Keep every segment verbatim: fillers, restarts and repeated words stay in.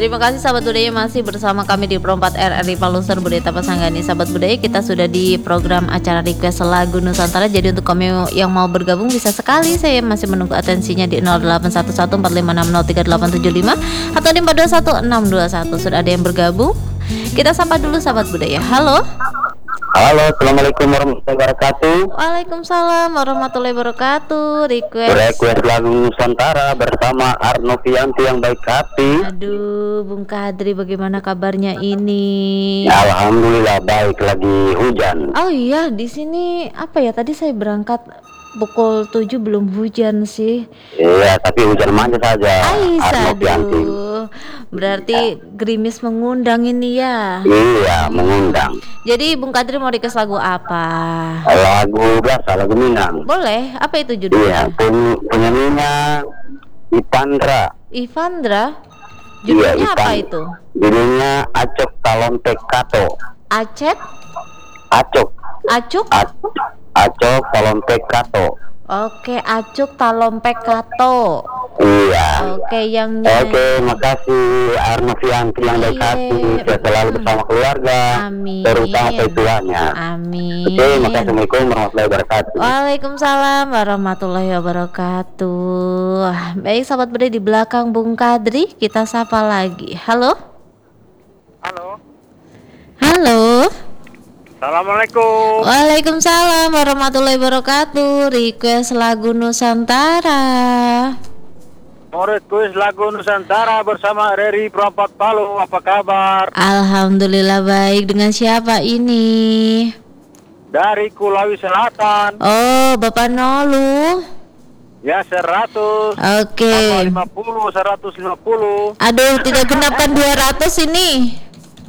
Terima kasih sahabat budaya masih bersama kami di Pro empat R R I Paluser Budaya Tapasanggani. Sahabat budaya, kita sudah di program acara request lagu Nusantara. Jadi untuk kamu yang mau bergabung bisa sekali, saya masih menunggu atensinya di nol delapan satu satu empat lima enam nol tiga delapan tujuh lima atau di empat dua satu enam dua satu. Sudah ada yang bergabung? Kita sapa dulu sahabat budaya. Halo. Halo, assalamualaikum warahmatullahi wabarakatuh. Waalaikumsalam warahmatullahi wabarakatuh. Request Request lagu Nusantara bersama Arno Pianti yang baik hati. Aduh, Bung Kadri, bagaimana kabarnya ini? Alhamdulillah baik, lagi hujan. Oh iya, di sini apa ya? Tadi saya berangkat pukul tujuh belum hujan sih. Iya, tapi hujan manja saja. Ais, Arno Pianti. aduh. Berarti gerimis mengundang ini ya. Iya, mengundang. Jadi Bung Kadri mau request lagu apa? Lagu biasa, lagu Minang. Boleh, apa itu Iya, judulnya? peny- penyanyinya Ipandra. Ivandra. Iya, Judulnya apa Ipan. itu? Judulnya Acok Talonte Kato. Acet? Acok. Acuk? Ac- Acok Talonte Kato. Oke, Acuk Talompek Kato. Iya. Oke, yang Oke, makasih Arno Fianti yang baik Iya. hati, sehat selalu bersama keluarga, Amin. terutama ketuanya. Amin. Oke, makasih. Assalamualaikum warahmatullahi wabarakatuh. Waalaikumsalam warahmatullahi wabarakatuh. Baik sahabat budaya, di belakang Bung Kadri kita sapa lagi. Halo. Halo. Halo. Assalamualaikum. Waalaikumsalam warahmatullahi wabarakatuh. Request lagu Nusantara. Mau request lagu Nusantara bersama Reri Perempat Palu. Apa kabar? Alhamdulillah baik. Dengan siapa ini? Dari Kulawi Selatan. Oh, Bapak Nolu. Ya, seratus. Oke. lima puluh, seratus lima puluh. Aduh, tidak genapkan dua ratus ini.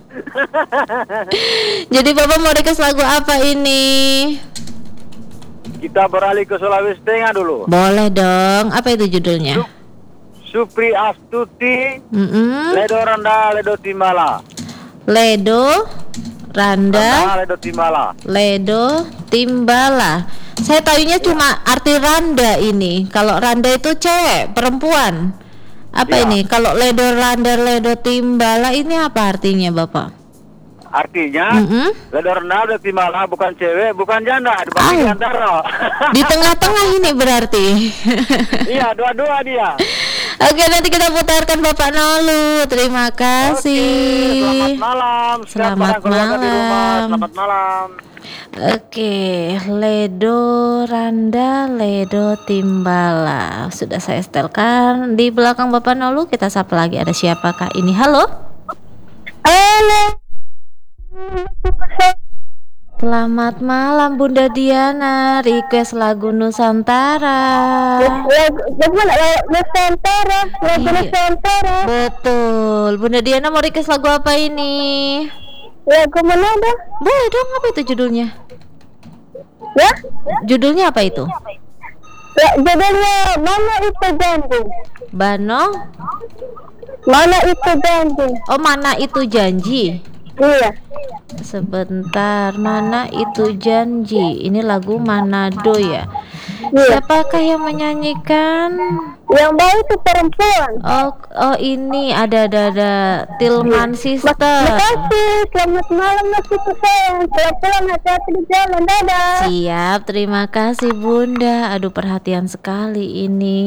Jadi Bapak mau request lagu apa ini? Kita beralih ke Sulawesi Tengah dulu. Boleh dong. Apa itu judulnya? Supri Astuti, Mm-mm. Ledo Randa, Ledo Timbala. Ledo, Randa, Randa, Ledo Timbala. Ledo, Timbala. Saya taunya cuma arti Randa ini. Kalau Randa itu cewek, perempuan. Apa Ya. ini? Kalau Ledo, Randa, Ledo, Timbala ini apa artinya, Bapak? Artinya, Mm-mm. Ledo Randa, Ledo Timbala bukan cewek, bukan janda, Ah. dibagi antara. Di tengah-tengah ini berarti. Iya, dua-dua dia. Oke, nanti kita putarkan Bapak Nolu. Terima Oke, kasih. selamat malam. Siap Selamat barang keluarga di rumah. malam. Selamat malam. Oke, Ledo, Randa, Ledo, Timbala. Sudah saya setelkan. Di belakang Bapak Nolu kita sapa lagi. Ada siapakah ini? Halo. Halo. Selamat malam Bunda Diana. Request lagu Nusantara. Lagu lagu Nusantara, lagu Iya. Nusantara. Betul. Bunda Diana mau request lagu apa ini? Lagu mana dah? Boleh dong, apa itu judulnya? Ya? Judulnya apa itu? Ya, judulnya Mana Itu Janji. Bano. Mana Itu Janji. Oh, Mana Itu Janji. Iya. Sebentar, Mana Itu Janji. Ini lagu Manado ya. Iya. Siapakah yang menyanyikan? Yang baik itu perempuan. Oh, oh ini ada ada ada Tilman Mak- Sister. Makasih. Selamat malam masih sayang. Selamat pulang, hati-hati di jalan. Dadah. Siap, terima kasih Bunda. Aduh, perhatian sekali ini.